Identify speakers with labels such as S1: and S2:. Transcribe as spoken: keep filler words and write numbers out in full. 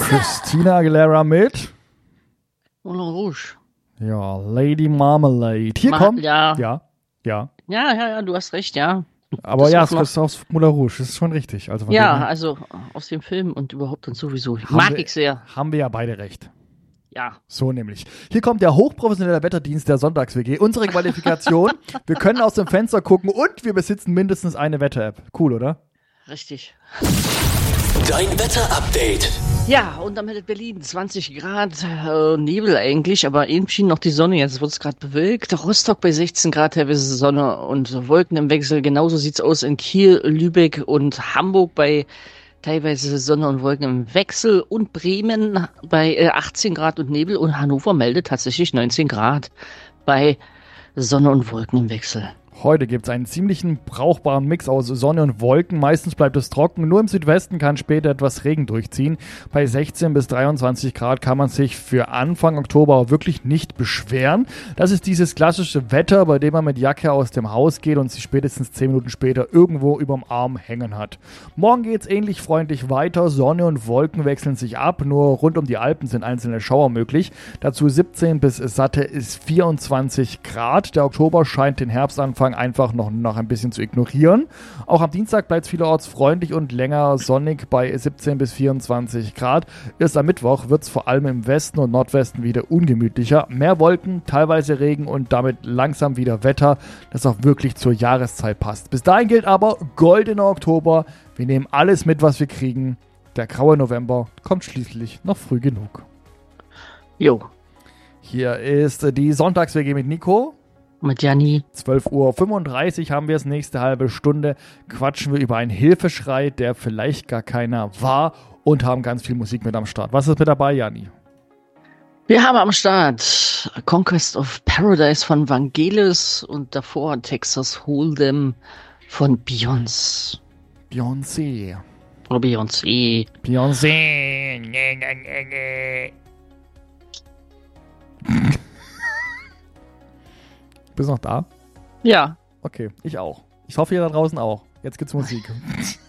S1: Christina Aguilera mit
S2: Moulin Rouge.
S1: Ja, Lady Marmalade. Hier
S2: Ma-
S1: kommt.
S2: ja.
S1: Ja, ja.
S2: Ja, ja, ja, du hast recht, ja.
S1: Aber
S2: Das
S1: ja,
S2: ist
S1: es
S2: noch-
S1: ist aus Moulin Rouge. Das ist schon richtig. Also von dem
S2: Ja,
S1: her
S2: also aus dem Film und überhaupt und sowieso.
S1: haben
S2: Mag
S1: wir-
S2: ich sehr.
S1: Haben wir ja beide recht.
S2: Ja.
S1: So nämlich. Hier kommt der hochprofessionelle Wetterdienst der Sonntags-W G. Unsere Qualifikation. Wir können aus dem Fenster gucken und wir besitzen mindestens eine Wetter-App. Cool, oder?
S2: Richtig.
S3: Dein Wetter-Update.
S2: Ja, und dann meldet Berlin zwanzig Grad, äh, Nebel eigentlich, aber eben schien noch die Sonne, jetzt wird es gerade bewölkt. Rostock bei sechzehn Grad, teilweise Sonne und Wolken im Wechsel. Genauso sieht's aus in Kiel, Lübeck und Hamburg bei teilweise Sonne und Wolken im Wechsel und Bremen bei äh, achtzehn Grad und Nebel und Hannover meldet tatsächlich neunzehn Grad bei Sonne und Wolken im Wechsel.
S1: Heute gibt es einen ziemlichen brauchbaren Mix aus Sonne und Wolken. Meistens bleibt es trocken. Nur im Südwesten kann später etwas Regen durchziehen. Bei sechzehn bis dreiundzwanzig Grad kann man sich für Anfang Oktober wirklich nicht beschweren. Das ist dieses klassische Wetter, bei dem man mit Jacke aus dem Haus geht und sich spätestens zehn Minuten später irgendwo überm Arm hängen hat. Morgen geht es ähnlich freundlich weiter. Sonne und Wolken wechseln sich ab. Nur rund um die Alpen sind einzelne Schauer möglich. Dazu siebzehn bis satte ist vierundzwanzig Grad. Der Oktober scheint den Herbstanfang einfach noch, noch ein bisschen zu ignorieren. Auch am Dienstag bleibt es vielerorts freundlich und länger sonnig bei siebzehn bis vierundzwanzig Grad. Erst am Mittwoch wird es vor allem im Westen und Nordwesten wieder ungemütlicher. Mehr Wolken, teilweise Regen und damit langsam wieder Wetter, das auch wirklich zur Jahreszeit passt. Bis dahin gilt aber goldener Oktober. Wir nehmen alles mit, was wir kriegen. Der graue November kommt schließlich noch früh genug.
S2: Jo,
S1: Hier ist die Sonntags-W G mit Nico.
S2: mit Janni.
S1: zwölf Uhr fünfunddreißig haben wir es, nächste halbe Stunde quatschen wir über einen Hilfeschrei, der vielleicht gar keiner war und haben ganz viel Musik mit am Start. Was ist mit dabei, Janni?
S2: Wir haben am Start Conquest of Paradise von Vangelis und davor Texas Hold'em von Beyoncé.
S1: Beyoncé.
S2: Oder Beyoncé.
S1: Beyoncé. Nee, nee, nee, nee. Bist du noch da?
S2: Ja.
S1: Okay, ich auch. Ich hoffe, ihr da draußen auch. Jetzt gibt's Musik.